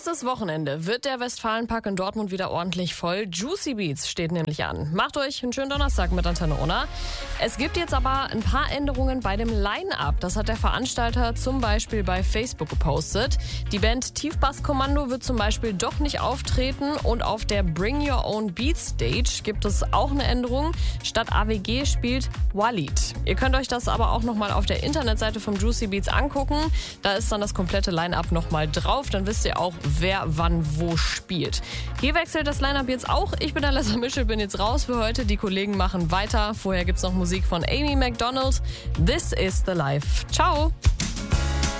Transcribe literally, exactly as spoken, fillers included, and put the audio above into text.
Nächstes Wochenende wird der Westfalenpark in Dortmund wieder ordentlich voll. Juicy Beats steht nämlich an. Macht euch einen schönen Donnerstag mit Antenne Unna. Es gibt jetzt aber ein paar Änderungen bei dem Line-Up. Das hat der Veranstalter zum Beispiel bei Facebook gepostet. Die Band Tiefbasskommando wird zum Beispiel doch nicht auftreten und auf der Bring Your Own Beat Stage gibt es auch eine Änderung. Statt A W G spielt Walid. Ihr könnt euch das aber auch nochmal auf der Internetseite vom Juicy Beats angucken. Da ist dann das komplette Line-Up nochmal drauf. Dann wisst ihr auch, wer wann wo spielt. Hier wechselt das Line-Up jetzt auch. Ich bin Alessa Mischel, bin jetzt raus für heute. Die Kollegen machen weiter. Vorher gibt's noch Musik von Amy Macdonald. This is the Life. Ciao!